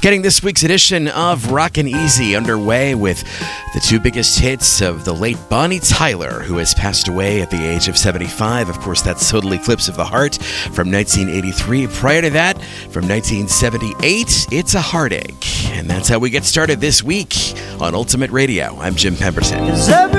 Getting this week's edition of Rockin' Easy underway with the two biggest hits of the late Bonnie Tyler, who has passed away at the age of 75. Of course, that's Total Eclipse of the Heart from 1983. Prior to that, from 1978, It's a Heartache. And that's how we get started this week on Ultimate Radio. I'm Jim Pemberton.